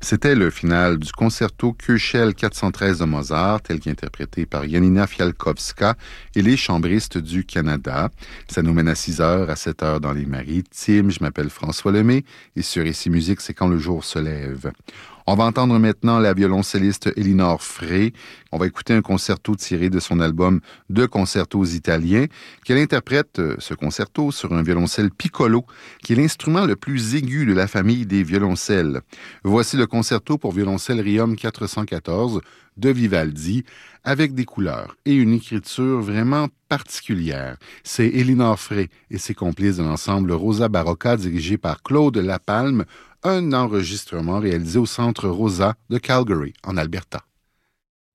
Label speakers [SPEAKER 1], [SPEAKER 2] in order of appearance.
[SPEAKER 1] C'était le final du concerto Köchel 413 de Mozart, tel qu'interprété par Janina Fialkowska et les chambristes du Canada. Ça nous mène à 6 heures, à 7 heures dans les Maritimes. Je m'appelle François Lemay et sur Ici Musique, c'est quand le jour se lève. On va entendre maintenant la violoncelliste Elinor Frey. On va écouter un concerto tiré de son album Deux concertos italiens, qu'elle interprète ce concerto sur un violoncelle piccolo, qui est l'instrument le plus aigu de la famille des violoncelles. Voici le concerto pour violoncelle Riom 414 de Vivaldi, avec des couleurs et une écriture vraiment particulière. C'est Elinor Frey et ses complices de l'ensemble Rosa Barocca, dirigé par Claude Lapalme, un enregistrement réalisé au Centre Rosa de Calgary, en Alberta.